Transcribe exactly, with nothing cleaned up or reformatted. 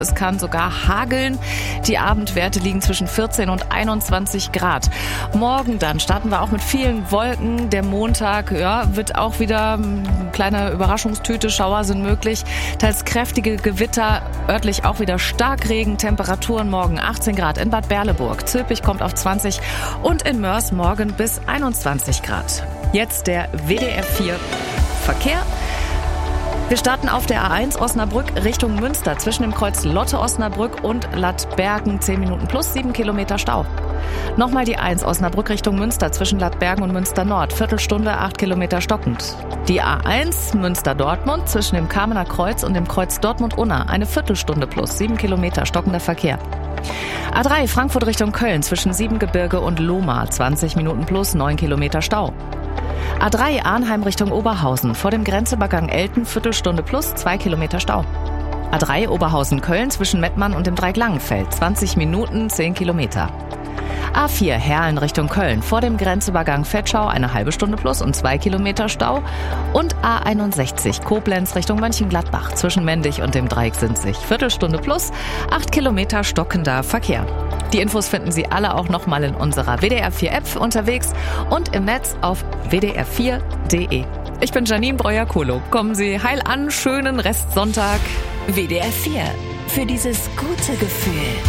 Es kann sogar hageln. Die Abendwerte liegen zwischen vierzehn und einundzwanzig Grad. Morgen dann starten wir auch mit vielen Wolken. Der Montag ja, wird auch wieder eine kleine Überraschungstüte. Schauer sind möglich. Teils kräftige Gewitter. Örtlich auch wieder Starkregen. Temperaturen morgen achtzehn Grad in Bad Berleburg. Zülpich kommt auf zwanzig und in Mörs morgen bis einundzwanzig Grad. Jetzt der W D R vier Verkehr. Wir starten auf der A eins Osnabrück Richtung Münster zwischen dem Kreuz Lotte Osnabrück und Lattbergen zehn Minuten plus sieben Kilometer Stau. Nochmal die eins Osnabrück Richtung Münster zwischen Lattbergen und Münster Nord, Viertelstunde acht Kilometer stockend. Die A eins Münster-Dortmund zwischen dem Kamener Kreuz und dem Kreuz Dortmund-Unna, eine Viertelstunde plus sieben Kilometer stockender Verkehr. A drei Frankfurt Richtung Köln zwischen Siebengebirge und Lohmar, zwanzig Minuten plus neun Kilometer Stau. A drei Arnheim Richtung Oberhausen, vor dem Grenzübergang Elten, Viertelstunde plus zwei Kilometer Stau. A drei Oberhausen-Köln zwischen Mettmann und dem Dreieck Langenfeld, zwanzig Minuten, zehn Kilometer. A vier Herrn Richtung Köln, vor dem Grenzübergang Vetschau, eine halbe Stunde plus und zwei Kilometer Stau. Und A einundsechzig Koblenz Richtung Mönchengladbach, zwischen Mendig und dem Dreieck Sinzig, Viertelstunde plus, acht Kilometer stockender Verkehr. Die Infos finden Sie alle auch nochmal in unserer W D R vier App unterwegs und im Netz auf w d r vier punkt d e. Ich bin Janine Breuer-Kohlo. Kommen Sie heil an, schönen Restsonntag. W D R vier. Für dieses gute Gefühl.